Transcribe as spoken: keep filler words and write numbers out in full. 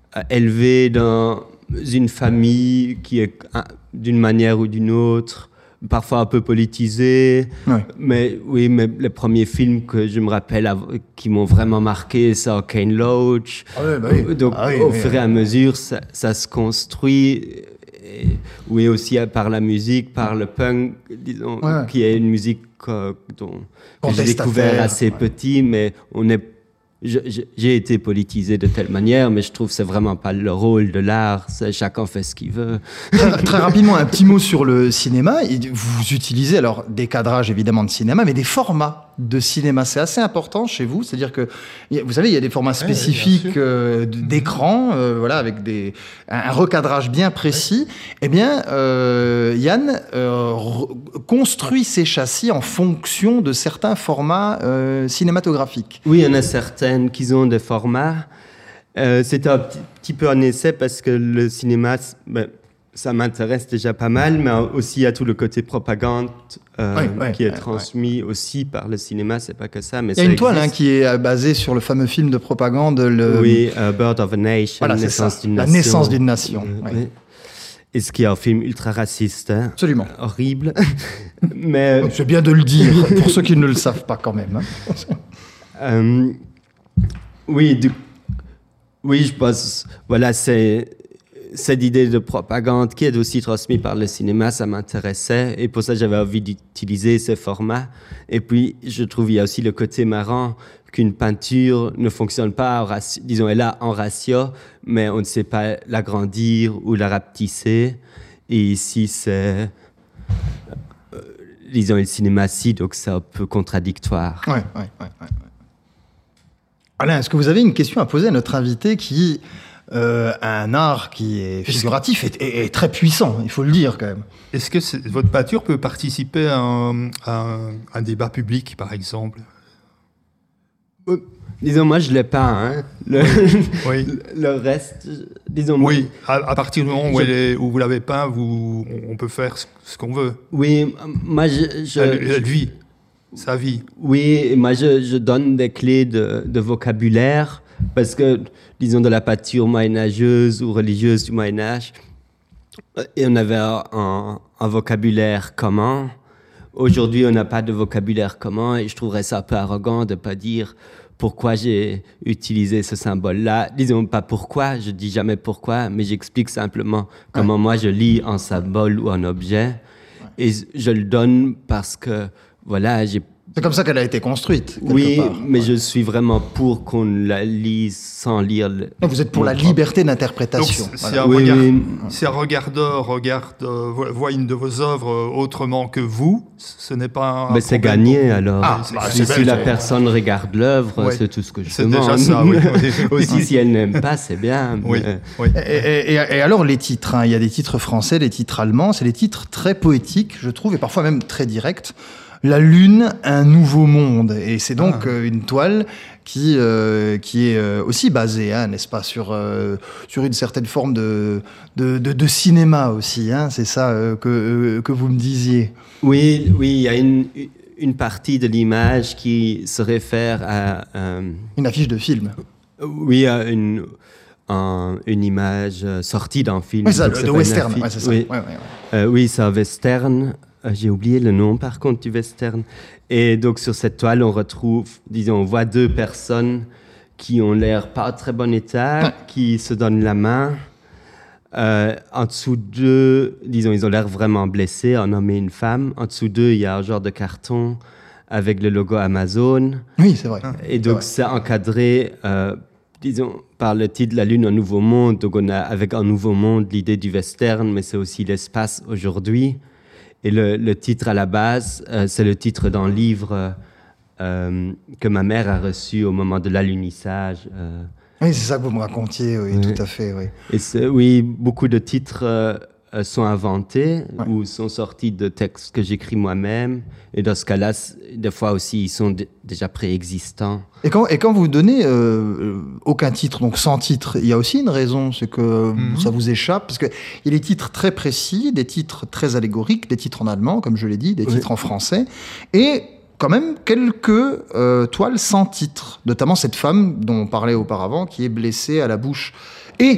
élevé dans une famille qui est d'une manière ou d'une autre, parfois un peu politisée. Ouais. Mais oui, mais les premiers films que je me rappelle qui m'ont vraiment marqué, c'est Kane Loach. Ah ouais, bah oui. Donc, ah oui, au oui, fur oui. et à mesure, ça, ça se construit. Et, oui, aussi par la musique, par le punk, disons, ouais. qui est une musique euh, dont, que j'ai découvert assez ouais. petit, mais on est Je, je, j'ai été politisé de telle manière, mais je trouve que c'est vraiment pas le rôle de l'art. C'est, chacun fait ce qu'il veut. Très, très rapidement, un petit mot sur le cinéma. Vous utilisez alors des cadrages évidemment de cinéma, mais des formats de cinéma. C'est assez important chez vous. C'est-à-dire que, vous savez, il y a des formats spécifiques ouais, euh, d'écran, euh, voilà, avec des, un recadrage bien précis. Ouais. Eh bien, euh, Yann euh, re- construit ses châssis en fonction de certains formats euh, cinématographiques. Oui, il y en a certaines qui ont des formats. Euh, c'était un petit, petit peu un essai parce que le cinéma, ben, ça m'intéresse déjà pas mal, mais aussi il y a tout le côté propagande euh, oui, oui, qui est oui, transmis oui. aussi par le cinéma, c'est pas que ça. Mais il y a une toile hein, qui est basée sur le fameux film de propagande. Le... Oui, uh, Birth of a Nation, voilà, naissance d'une la nation. naissance d'une nation. Euh, oui. oui. Et ce qui est un film ultra raciste. Hein, absolument. Horrible. mais... C'est bien de le dire, pour ceux qui ne le savent pas quand même. Hein. euh, oui, du... oui, je pense, voilà, c'est... cette idée de propagande qui est aussi transmise par le cinéma, ça m'intéressait. Et pour ça, j'avais envie d'utiliser ces formats. Et puis, je trouve qu'il y a aussi le côté marrant qu'une peinture ne fonctionne pas, en ratio, disons, elle a en ratio, mais on ne sait pas l'agrandir ou la rapetisser. Et ici, c'est... Euh, disons, le cinéma-ci, donc c'est un peu contradictoire. Oui, oui, oui. Ouais. Alain, est-ce que vous avez une question à poser à notre invité qui... Euh, un art qui est figuratif est, est, est très puissant, il faut le dire quand même. Est-ce que c'est, votre peinture peut participer à un, à un, un débat public, par exemple ? euh, Disons, moi, je ne l'ai pas. Hein. Le, oui. le reste, disons... Oui, à, à partir du moment où, je... elle est, où vous l'avez peint, vous, on peut faire ce, ce qu'on veut. Oui, moi, je... je elle, elle vit, sa vie. Oui, moi, je, je donne des clés de, de vocabulaire, parce que, disons, de la peinture moyenâgeuse ou religieuse du Moyen-Âge, et on avait un, un vocabulaire commun. Aujourd'hui, on n'a pas de vocabulaire commun, et je trouverais ça un peu arrogant de ne pas dire pourquoi j'ai utilisé ce symbole-là. Disons pas pourquoi, je dis jamais pourquoi, mais j'explique simplement comment ouais. moi je lis un symbole ou un objet, ouais. et je le donne parce que, voilà, j'ai... C'est comme ça qu'elle a été construite. Oui, part. mais ouais. je suis vraiment pour qu'on la lise sans lire. Le... Vous êtes pour la liberté d'interprétation. Donc, voilà. si, un oui, regard, oui. si un regardeur regarde, euh, voit une de vos œuvres autrement que vous, ce n'est pas un. Mais c'est gagné alors. Ah, c'est, bah, c'est, si c'est la personne regarde l'œuvre, ouais. c'est tout ce que je c'est demande. Déjà ça, oui. Aussi, si elle n'aime pas, c'est bien. Oui. Mais... oui. Et, et, et, et alors, les titres, hein, il y a des titres français, des titres allemands, c'est des titres très poétiques, je trouve, et parfois même très directs. La Lune, un nouveau monde. Et c'est donc ah. euh, une toile qui, euh, qui est euh, aussi basée, hein, n'est-ce pas, sur, euh, sur une certaine forme de, de, de, de cinéma aussi. Hein, c'est ça euh, que, euh, que vous me disiez. Oui, oui, il y a une, une partie de l'image qui se réfère à... Euh, une affiche de film. Oui, à une... Un, une image sortie d'un film. Oui, ça, de western, ouais, c'est ça. Oui, ouais, ouais, ouais. Euh, oui c'est un western. Euh, j'ai oublié le nom, par contre, du western. Et donc, sur cette toile, on retrouve, disons, on voit deux personnes qui ont l'air pas en très bon état, ouais. qui se donnent la main. Euh, en dessous d'eux, disons, ils ont l'air vraiment blessés, un homme et une femme. En dessous d'eux, il y a un genre de carton avec le logo Amazon. Oui, c'est vrai. Et donc, c'est, c'est encadré... Euh, disons, par le titre « La Lune, un nouveau monde », donc on a avec un nouveau monde l'idée du western, mais c'est aussi l'espace aujourd'hui. Et le, le titre à la base, euh, c'est le titre d'un livre euh, que ma mère a reçu au moment de l'alunissage. Euh. Oui, c'est ça que vous me racontiez, oui, oui. tout à fait, oui. Et c'est, oui, beaucoup de titres euh, sont inventés ouais. ou sont sortis de textes que j'écris moi-même. Et dans ce cas-là, des fois aussi, ils sont d- déjà préexistants. Et quand, et quand vous donnez euh, aucun titre, donc sans titre, il y a aussi une raison, c'est que mm-hmm. ça vous échappe, parce qu'il y a des titres très précis, des titres très allégoriques, des titres en allemand, comme je l'ai dit, des oui. titres en français, et quand même quelques euh, toiles sans titre, notamment cette femme dont on parlait auparavant, qui est blessée à la bouche